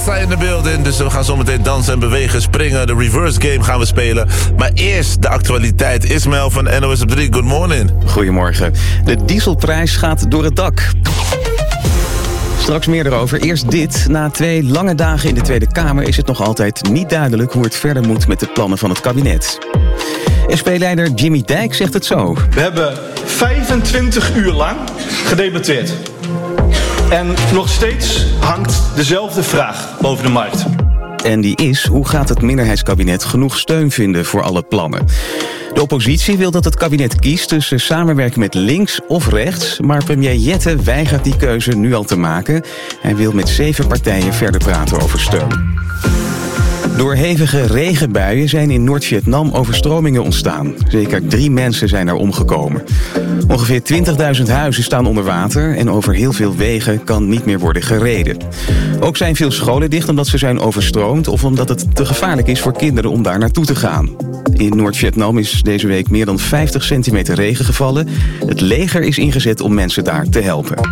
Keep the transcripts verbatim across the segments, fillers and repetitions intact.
Lassa in de building. Dus we gaan zometeen dansen en bewegen, springen. De reverse game gaan we spelen. Maar eerst de actualiteit. Ismaël van N O S op drie, good morning. Goedemorgen. De dieselprijs gaat door het dak. Straks meer erover. Eerst dit. Na twee lange dagen in de Tweede Kamer is het nog altijd niet duidelijk hoe het verder moet met de plannen van het kabinet. S P-leider Jimmy Dijk zegt het zo. We hebben vijfentwintig uur lang gedebatteerd. En nog steeds hangt dezelfde vraag boven de markt. En die is, hoe gaat het minderheidskabinet genoeg steun vinden voor alle plannen? De oppositie wil dat het kabinet kiest tussen samenwerken met links of rechts, maar premier Jette weigert die keuze nu al te maken. Hij wil met zeven partijen verder praten over steun. Door hevige regenbuien zijn in Noord-Vietnam overstromingen ontstaan. Zeker drie mensen zijn er omgekomen. Ongeveer twintigduizend huizen staan onder water en over heel veel wegen kan niet meer worden gereden. Ook zijn veel scholen dicht omdat ze zijn overstroomd of omdat het te gevaarlijk is voor kinderen om daar naartoe te gaan. In Noord-Vietnam is deze week meer dan vijftig centimeter regen gevallen. Het leger is ingezet om mensen daar te helpen.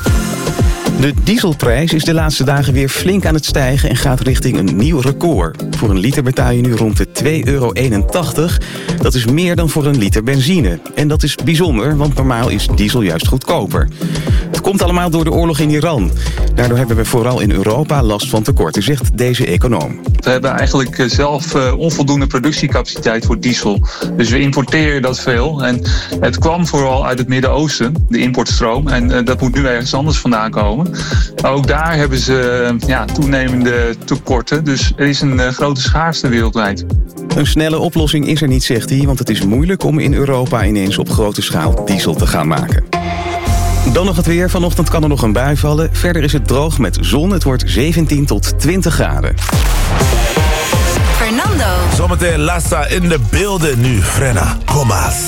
De dieselprijs is de laatste dagen weer flink aan het stijgen en gaat richting een nieuw record. Voor een liter betaal je nu rond de twee euro eenentachtig. Dat is meer dan voor een liter benzine. En dat is bijzonder, want normaal is diesel juist goedkoper. Het komt allemaal door de oorlog in Iran. Daardoor hebben we vooral in Europa last van tekorten, zegt deze econoom. We hebben eigenlijk zelf uh, onvoldoende productiecapaciteit voor diesel. Dus we importeren dat veel. En het kwam vooral uit het Midden-Oosten, de importstroom. En uh, dat moet nu ergens anders vandaan komen. Maar ook daar hebben ze uh, ja, toenemende tekorten. Dus er is een uh, grote schaarste wereldwijd. Een snelle oplossing is er niet, zegt hij, want het is moeilijk om in Europa ineens op grote schaal diesel te gaan maken. Dan nog het weer. Vanochtend kan er nog een bui vallen. Verder is het droog met zon. Het wordt zeventien tot twintig graden. Fernando. Zometeen Lassa in de beelden nu. Frenna, kom maar.